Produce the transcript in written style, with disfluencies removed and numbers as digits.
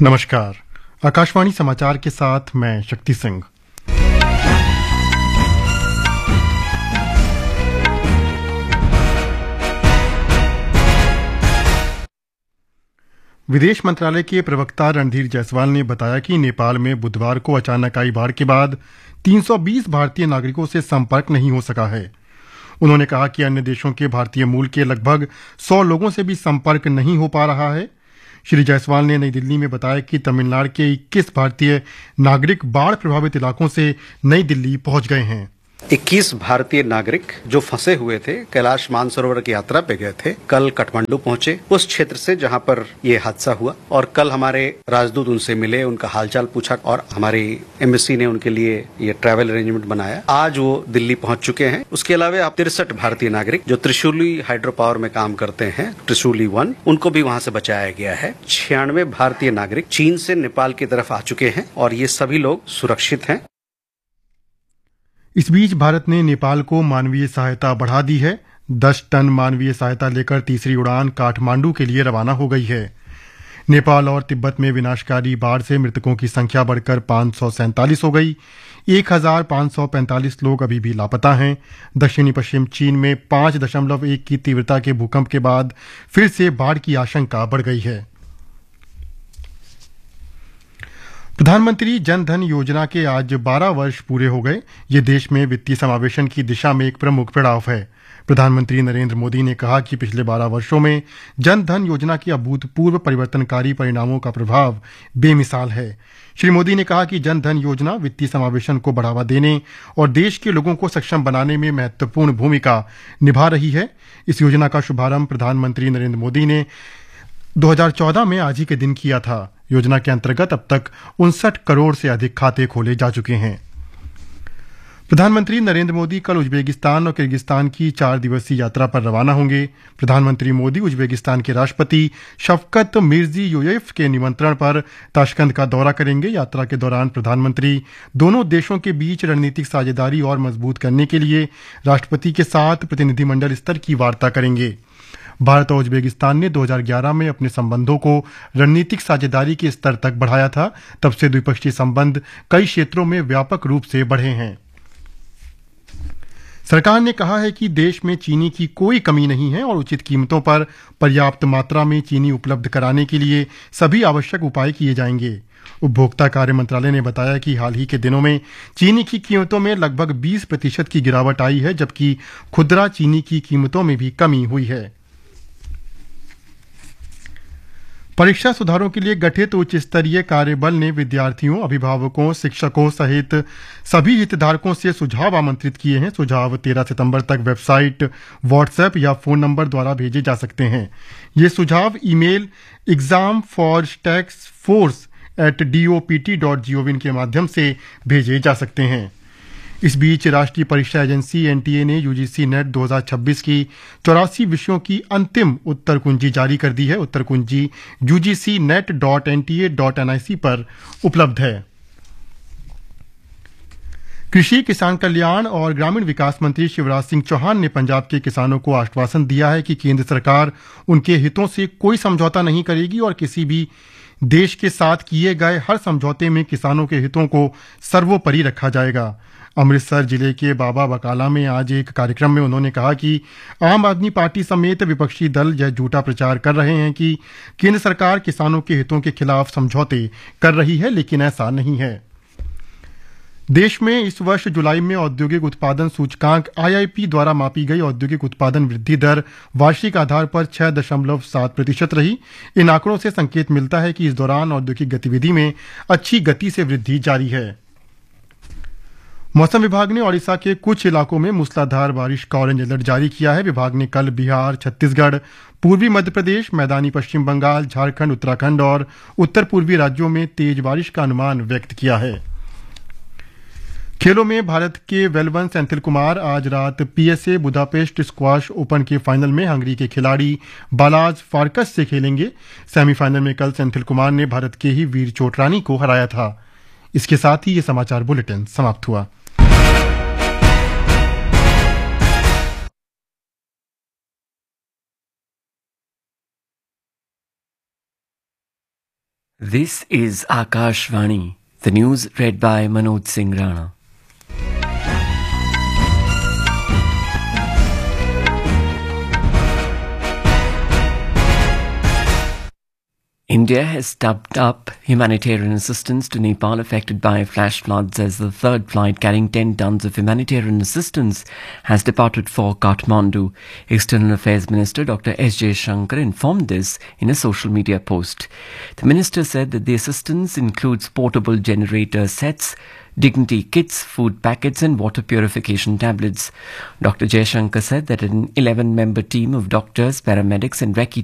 नमस्कार। आकाशवाणी समाचार के साथ मैं शक्ति सिंह। विदेश मंत्रालय के प्रवक्ता रणधीर जायसवाल ने बताया कि नेपाल में बुधवार को अचानक आई बाढ़ के बाद 320 भारतीय नागरिकों से संपर्क नहीं हो सका है। उन्होंने कहा कि अन्य देशों के भारतीय मूल के लगभग 100 लोगों से भी संपर्क नहीं हो पा रहा है। श्री जायसवाल ने नई दिल्ली में बताया कि तमिलनाडु के 21 भारतीय नागरिक बाढ़ प्रभावित इलाकों से नई दिल्ली पहुंच गए हैं। 21 भारतीय नागरिक जो फंसे हुए थे, कैलाश मानसरोवर की यात्रा पे गए थे, कल काठमांडू पहुंचे, उस क्षेत्र से जहां पर ये हादसा हुआ। और कल हमारे राजदूत उनसे मिले, उनका हालचाल पूछा और हमारी एम्बेसी ने उनके लिए ये ट्रैवल अरेंजमेंट बनाया। आज वो दिल्ली पहुंच चुके हैं। उसके अलावा 63 भारतीय नागरिक जो त्रिशूली हाइड्रो पावर में काम करते हैं, त्रिशूली 1, उनको भी वहां से बचाया गया है। 96 भारतीय नागरिक चीन से नेपाल की तरफ आ चुके हैं और ये सभी लोग सुरक्षित हैं। इस बीच भारत ने नेपाल को मानवीय सहायता बढ़ा दी है। 10 टन मानवीय सहायता लेकर तीसरी उड़ान काठमांडू के लिए रवाना हो गई है। नेपाल और तिब्बत में विनाशकारी बाढ़ से मृतकों की संख्या बढ़कर 547 हो गई। 1545 लोग अभी भी लापता हैं। दक्षिणी पश्चिम चीन में 5.1 की तीव्रता के भूकंप के बाद फिर से बाढ़ की आशंका बढ़ गई है। प्रधानमंत्री जन धन योजना के आज 12 वर्ष पूरे हो गए। ये देश में वित्तीय समावेशन की दिशा में एक प्रमुख पड़ाव है। प्रधानमंत्री नरेंद्र मोदी ने कहा कि पिछले 12 वर्षों में जन धन योजना के अभूतपूर्व परिवर्तनकारी परिणामों का प्रभाव बेमिसाल है। श्री मोदी ने कहा कि जन धन योजना वित्तीय समावेशन को बढ़ावा देने और देश के लोगों को सक्षम बनाने में महत्वपूर्ण भूमिका निभा रही है। इस योजना का शुभारंभ प्रधानमंत्री नरेंद्र मोदी ने 2014 में आज ही के दिन किया था। योजना के अंतर्गत अब तक 59 करोड़ से अधिक खाते खोले जा चुके हैं। प्रधानमंत्री नरेंद्र मोदी कल उज्बेकिस्तान और किर्गिस्तान की 4 दिवसीय यात्रा पर रवाना होंगे। प्रधानमंत्री मोदी उज्बेकिस्तान के राष्ट्रपति शफकत मिर्जियोयेव के निमंत्रण पर ताशकंद का दौरा करेंगे। यात्रा के दौरान प्रधानमंत्री दोनों देशों के बीच रणनीतिक साझेदारी और मजबूत करने के लिए राष्ट्रपति के साथ प्रतिनिधिमंडल स्तर की वार्ता करेंगे। भारत और उज्बेकिस्तान ने 2011 में अपने संबंधों को रणनीतिक साझेदारी के स्तर तक बढ़ाया था। तब से द्विपक्षीय संबंध कई क्षेत्रों में व्यापक रूप से बढ़े हैं। सरकार ने कहा है कि देश में चीनी की कोई कमी नहीं है और उचित कीमतों पर पर्याप्त मात्रा में चीनी उपलब्ध कराने के लिए सभी आवश्यक उपाय किए जाएंगे। उपभोक्ता कार्य मंत्रालय ने बताया कि हाल ही के दिनों में चीनी की कीमतों में लगभग 20% की गिरावट आई है, जबकि खुदरा चीनी की कीमतों में भी कमी हुई है। परीक्षा सुधारों के लिए गठित उच्च स्तरीय कार्यबल ने विद्यार्थियों, अभिभावकों, शिक्षकों सहित सभी हितधारकों से सुझाव आमंत्रित किए हैं। सुझाव 13 सितंबर तक वेबसाइट, व्हाट्सएप या फोन नंबर द्वारा भेजे जा सकते हैं। ये सुझाव ईमेल examforstaskforce@dopt.gov के माध्यम से भेजे जा सकते हैं। इस बीच राष्ट्रीय परीक्षा एजेंसी एनटीए ने यूजीसी नेट 2026 की 84 विषयों की अंतिम उत्तर कुंजी जारी कर दी है। उत्तर कुंजी ugcnet.nta.nic पर उपलब्ध है। कृषि, किसान कल्याण और ग्रामीण विकास मंत्री शिवराज सिंह चौहान ने पंजाब के किसानों को आश्वासन दिया है कि केंद्र सरकार उनके हितों से कोई समझौता नहीं करेगी और किसी भी देश के साथ किए गए हर समझौते में किसानों के हितों को सर्वोपरि रखा जाएगा। अमृतसर जिले के बाबा बकाला में आज एक कार्यक्रम में उन्होंने कहा कि आम आदमी पार्टी समेत विपक्षी दल यह झूठा प्रचार कर रहे हैं कि केंद्र सरकार किसानों के हितों के खिलाफ समझौते कर रही है, लेकिन ऐसा नहीं है। देश में इस वर्ष जुलाई में औद्योगिक उत्पादन सूचकांक आईआईपी द्वारा मापी गई औद्योगिक उत्पादन वृद्धि दर वार्षिक आधार पर 6.7% रही। इन आंकड़ों से संकेत मिलता है कि इस दौरान औद्योगिक गतिविधि में अच्छी गति से वृद्धि जारी है। मौसम विभाग ने ओडिशा के कुछ इलाकों में मूसलाधार बारिश का ऑरेंज अलर्ट जारी किया है। विभाग ने कल बिहार, छत्तीसगढ़, पूर्वी मध्य प्रदेश, मैदानी पश्चिम बंगाल, झारखंड, उत्तराखंड और उत्तर पूर्वी राज्यों में तेज बारिश का अनुमान व्यक्त किया है। खेलों में भारत के वेलवन सेंथिल कुमार आज रात पीएसए बुदापेस्ट स्क्वाश ओपन के फाइनल में हंगरी के खिलाड़ी बालाज फार्कस से खेलेंगे। सेमीफाइनल में कल सेंथिल कुमार ने भारत के ही वीर चोटरानी को हराया था। इसके साथ ही ये समाचार बुलेटिन समाप्त हुआ। This is Akashvani, the news read by Manoj Singh Rana. India has stepped up humanitarian assistance to Nepal affected by flash floods as the third flight carrying 10 tons of humanitarian assistance has departed for Kathmandu. External Affairs Minister Dr. S. J. Shankar informed this in a social media post. The minister said that the assistance includes portable generator sets, dignity kits, food packets and water purification tablets. Dr. Jaishankar said that an 11-member team of doctors, paramedics and recce